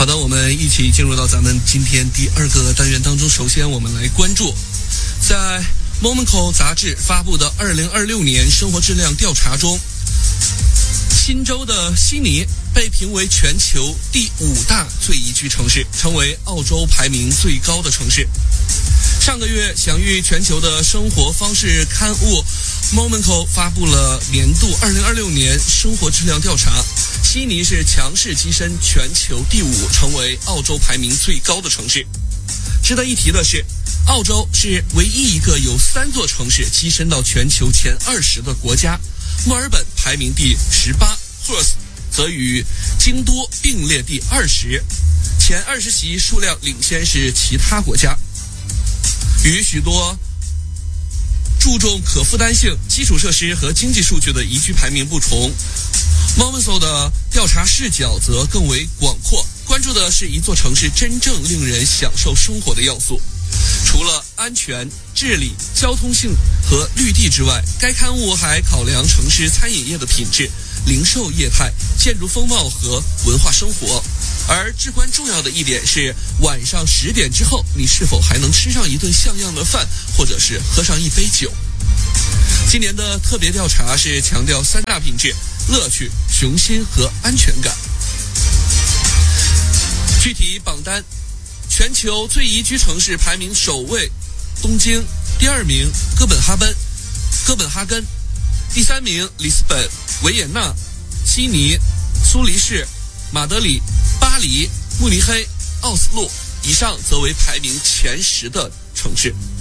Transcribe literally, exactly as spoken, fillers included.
的，我们一起进入到咱们今天第二个单元当中。首先，我们来关注在 Momoko 杂志发布的二零二六年生活质量调查中，新州的悉尼被评为全球第五大最宜居城市，成为澳洲排名最高的城市。上个月，享誉全球的生活方式刊物 Momoko 发布了年度二零二六年生活质量调查，悉尼是强势跻身全球第五，成为澳洲排名最高的城市。值得一提的是，澳洲是唯一一个有三座城市跻身到全球前二十的国家。墨尔本排名第十八， Perth 则与京都并列第二十，前二十席数量领先是其他国家。与许多注重可负担性、基础设施和经济数据的宜居排名不同， Momoko 的调查视角则更为广阔，关注的是一座城市真正令人享受生活的要素。除了安全、治理、交通性和绿地之外，该刊物还考量城市餐饮业的品质、零售业态、建筑风貌和文化生活。而至关重要的一点是，晚上十点之后，你是否还能吃上一顿像样的饭，或者是喝上一杯酒？今年的特别调查是强调三大品质：乐趣、雄心和安全感。具体榜单，全球最宜居城市排名首位东京，第二名哥本哈根，哥本哈根，第三名里斯本、维也纳、悉尼、苏黎世、马德里、巴黎、慕尼黑、奥斯陆，以上则为排名前十的城市。